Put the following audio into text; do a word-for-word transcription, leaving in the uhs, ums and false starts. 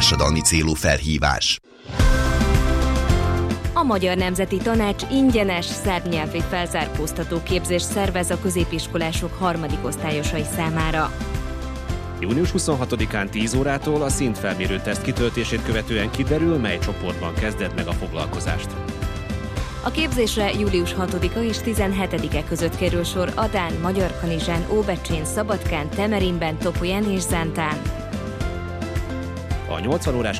társadalmi célú felhívás. A Magyar Nemzeti Tanács ingyenes szerb nyelvi felzárkóztató képzést szervez a középiskolások harmadik osztályosai számára. június huszonhatodikán tíz órától a szintfelmérő teszt kitöltését követően kiderül, mely csoportban kezdett meg a foglalkozást. A képzésre július hatodika és tizenhetedike között kerül sor Adán, Magyarkanizsán, Óbecsén, Szabadkán, Temerinben, Topolyán és Zántán. A nyolcvan órás